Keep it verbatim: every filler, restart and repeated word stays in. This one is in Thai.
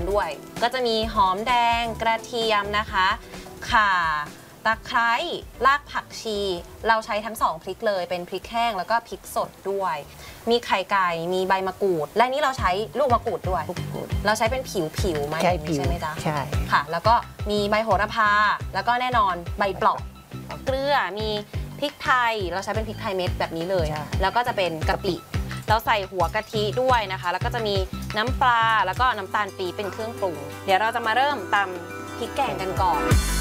กันด้วยก็จะมีหอมแดงกระเทียมนะคะข่าตะไคร้รากผักชีเราใช้ทั้งสองพริกเลยเป็นพริกแห้งแล้วก็พริกสดด้วยมีไข่ไก่มีใบมะกรูดและนี่เราใช้ลูกมะกรูดด้วยเราใช้เป็นผิวผิวๆมาใช่ใช่ไหมจ๊ะใช่ค่ะแล้วก็มีใบโหระพาแล้วก็แน่นอนใบเปราะเกลือมีพริกไทยเราใช้เป็นพริกไทยเม็ดแบบนี้เลยแล้วก็จะเป็นกะปิเราใส่หัวกะทิด้วยนะคะแล้วก็จะมีน้ำปลาแล้วก็น้ำตาลปี๊บเป็นเครื่องปรุงเดี๋ยวเราจะมาเริ่มตำพริกแกงกันก่อน